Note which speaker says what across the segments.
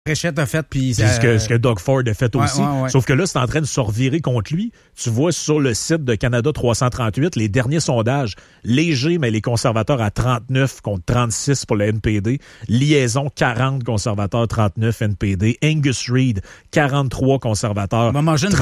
Speaker 1: Fréchette a fait, puis
Speaker 2: ce que Doug Ford a fait aussi.
Speaker 1: Ouais.
Speaker 2: Sauf que là, c'est en train de se revirer contre lui. Tu vois sur le site de Canada 338, les derniers sondages, léger, mais les conservateurs à 39 contre 36 pour le NPD. Liaison, 40 conservateurs, 39 NPD. Angus Reid, 43 conservateurs,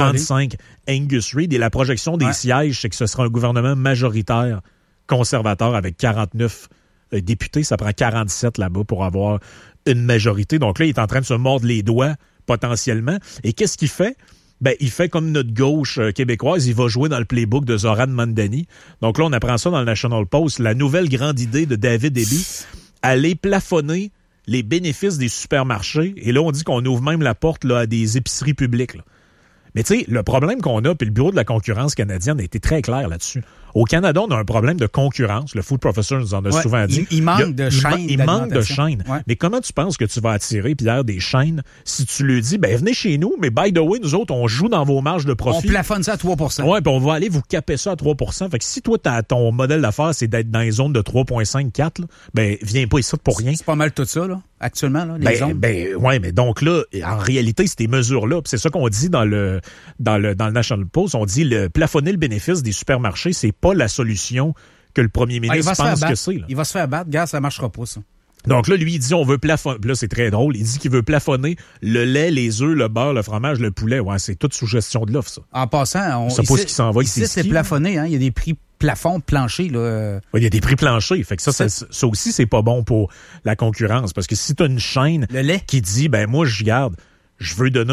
Speaker 2: 35 Angus Reid. Et la projection des sièges, c'est que ce sera un gouvernement majoritaire conservateur avec 49 députés. Ça prend 47 là-bas pour avoir une majorité. Donc là, il est en train de se mordre les doigts potentiellement. Et qu'est-ce qu'il fait? Ben, il fait comme notre gauche québécoise, il va jouer dans le playbook de Zoran Mandani. Donc là, on apprend ça dans le National Post. La nouvelle grande idée de David Eby, aller plafonner les bénéfices des supermarchés. Et là, on dit qu'on ouvre même la porte là, à des épiceries publiques. Là. Mais tu sais, le problème qu'on a, puis le Bureau de la concurrence canadienne a été très clair là-dessus. Au Canada, on a un problème de concurrence. Le Food Professor nous en a souvent dit.
Speaker 1: Il manque de chaînes.
Speaker 2: Il manque de chaînes. Ouais. Mais comment tu penses que tu vas attirer, Pierre, des chaînes si tu lui dis, ben venez chez nous, mais by the way, nous autres, on joue dans vos marges de profit.
Speaker 1: On plafonne ça à 3%.
Speaker 2: Oui, puis on va aller vous caper ça à 3%. Fait que si toi, ton modèle d'affaires, c'est d'être dans les zones de 3,5, 4, là, ben viens pas ici pour rien.
Speaker 1: C'est pas mal tout ça, là, actuellement, là, les zones.
Speaker 2: Oui, mais donc là, en réalité, ces mesures-là, c'est ça qu'on dit dans le National Post, on dit plafonner le bénéfice des supermarchés, c'est pas la solution que le premier ministre pense que c'est. Là.
Speaker 1: Il va se faire battre, gars, ça marchera pas, ça.
Speaker 2: Donc là, lui, il dit, on veut plafonner. Là, c'est très drôle. Il dit qu'il veut plafonner le lait, les œufs, le beurre, le fromage, le poulet. Ouais, c'est toute sous gestion de l'offre, ça.
Speaker 1: En passant,
Speaker 2: on sait pas ce qui s'en va.
Speaker 1: Ici, c'est plafonné, hein. Il y a des prix plafonds, planchers, là.
Speaker 2: Oui, il y a des prix planchers. Fait que ça aussi, c'est pas bon pour la concurrence. Parce que si t'as une chaîne qui dit, ben, moi, je veux donner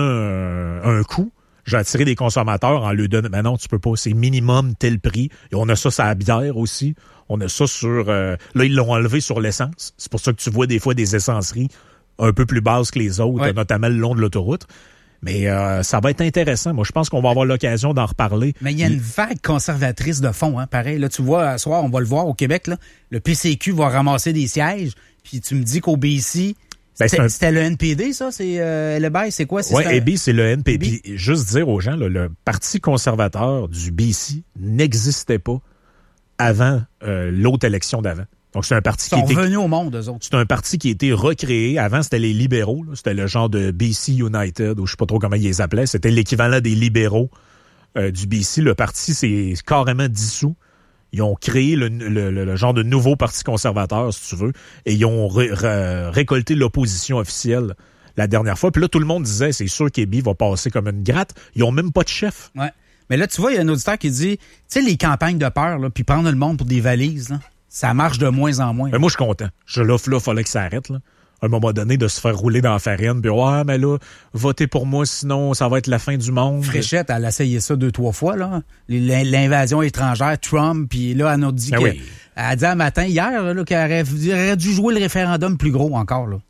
Speaker 2: un coup. J'ai attiré des consommateurs en lui donnant... Ben non, tu peux pas. C'est minimum tel prix. Et on a ça sur la bière aussi. On a ça sur... là, ils l'ont enlevé sur l'essence. C'est pour ça que tu vois des fois des essenceries un peu plus basses que les autres, notamment le long de l'autoroute. Mais ça va être intéressant. Moi, je pense qu'on va avoir l'occasion d'en reparler.
Speaker 1: Mais il y a une vague conservatrice de fond, hein, pareil. Là, tu vois, ce soir, on va le voir au Québec, là. Le PCQ va ramasser des sièges. Puis tu me dis qu'au BC... C'était le NPD, ça? C'est le bail, c'est quoi?
Speaker 2: Oui, Eby, c'est le NPD. Puis, juste dire aux gens, là, le Parti conservateur du BC n'existait pas avant l'autre élection d'avant. Donc, c'est un parti qui était
Speaker 1: venus au monde, eux autres.
Speaker 2: C'est un parti qui a été recréé. Avant, c'était les libéraux. Là. C'était le genre de BC United, ou je sais pas trop comment ils les appelaient. C'était l'équivalent des libéraux du BC. Le parti s'est carrément dissous. Ils ont créé le genre de nouveau parti conservateur, si tu veux, et ils ont récolté l'opposition officielle la dernière fois. Puis là, tout le monde disait, c'est sûr qu'Eby va passer comme une gratte. Ils ont même pas de chef.
Speaker 1: Ouais. Mais là, tu vois, il y a un auditeur qui dit, tu sais, les campagnes de peur, là, puis prendre le monde pour des valises, là, ça marche de moins en moins.
Speaker 2: Mais moi, je suis content. Là, fallait que ça arrête, là. À un moment donné, de se faire rouler dans la farine, puis ouais, mais là, votez pour moi, sinon ça va être la fin du monde.
Speaker 1: Fréchette, elle a essayé ça 2-3 fois, là. L'invasion étrangère, Trump, puis là, elle nous dit que... Oui. Elle a dit un matin, hier, là, qu'elle aurait dû jouer le référendum plus gros encore, là.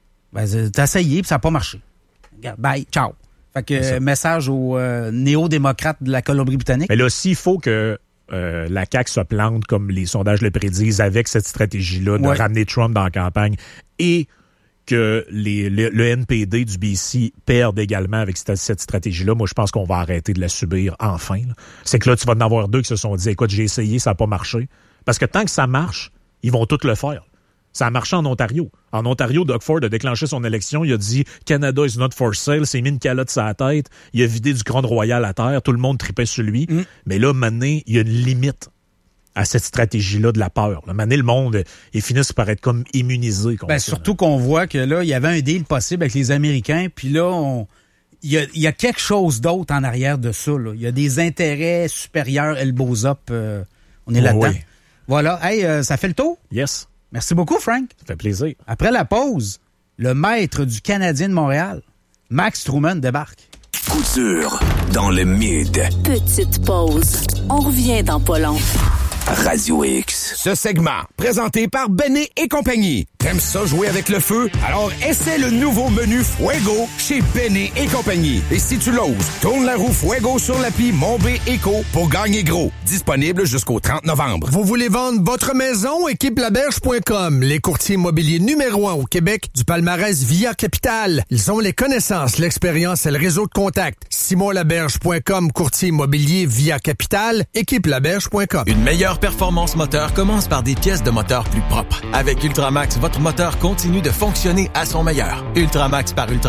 Speaker 1: Ben, t'as essayé, puis ça n'a pas marché. Regarde, bye, ciao. Fait que, message aux néo-démocrates de la Colombie-Britannique.
Speaker 2: Mais là, s'il faut que la CAQ se plante, comme les sondages le prédisent, avec cette stratégie-là de ramener Trump dans la campagne, et que le NPD du BC perde également avec cette stratégie-là, moi, je pense qu'on va arrêter de la subir enfin. Là. C'est que là, tu vas en avoir deux qui se sont dit, écoute, j'ai essayé, ça n'a pas marché. Parce que tant que ça marche, ils vont tout le faire. Ça a marché en Ontario. En Ontario, Doug Ford a déclenché son élection. Il a dit « Canada is not for sale », s'est mis une calotte sur la tête. Il a vidé du Grand Royal à terre. Tout le monde tripait sur lui. Mais là, maintenant, il y a une limite à cette stratégie-là de la peur. Maintenant, le monde, il finit par être comme immunisé.
Speaker 1: Surtout qu'on voit que là, il y avait un deal possible avec les Américains. Puis là, il y a quelque chose d'autre en arrière de ça. Là. Il y a des intérêts supérieurs, elbows up. On est là-dedans. Oui. Voilà. Hey, ça fait le tour?
Speaker 2: Yes.
Speaker 1: Merci beaucoup, Frank.
Speaker 2: Ça fait plaisir.
Speaker 1: Après la pause, le maître du Canadien de Montréal, Max Truman, débarque.
Speaker 3: Couture dans le mid.
Speaker 4: Petite pause. On revient dans pas long.
Speaker 3: Radio X.
Speaker 5: Ce segment, présenté par Bennet et compagnie. T'aimes ça jouer avec le feu? Alors essaie le nouveau menu Fuego chez Bennet et compagnie. Et si tu l'oses, tourne la roue Fuego sur l'appli Monbé Eco pour gagner gros. Disponible jusqu'au 30 novembre.
Speaker 6: Vous voulez vendre votre maison? Équipelaberge.com, les courtiers immobiliers numéro 1 au Québec du palmarès Via Capital. Ils ont les connaissances, l'expérience et le réseau de contacts. SimonLaberge.com, courtier immobilier Via Capital. Équipelaberge.com.
Speaker 7: Une meilleure performance moteur commence par des pièces de moteur plus propres. Avec Ultramax, votre votre moteur continue de fonctionner à son meilleur. Ultramax par Ultramax